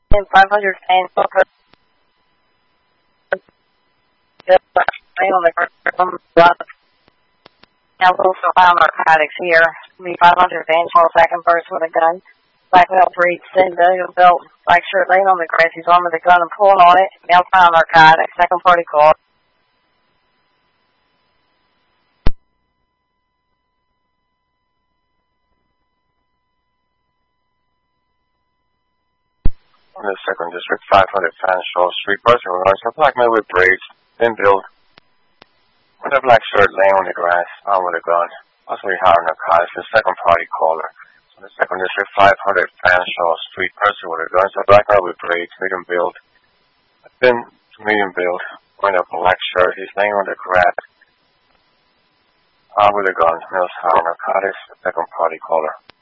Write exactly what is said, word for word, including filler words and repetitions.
in five hundred fans on the ground. Now also found narcotics here. Me five hundred fans for second burst with a gun. Black belt breed, thin belt, black shirt laying on the grass. He's armed with a gun and pulling on it. Now found narcotics. Second party call. In the second district, five hundred Fanshawe Street, person runs a black man with braids, thin build, with a black shirt laying on the grass, armed with a gun, possibly hiring narcotics, the second party caller. In the second district, five hundred Fanshawe Street, person with a gun, a black man with braids, medium build, a thin to medium build, wearing a black shirt, he's laying on the grass, armed with a gun, males hiring narcotics, the second party caller.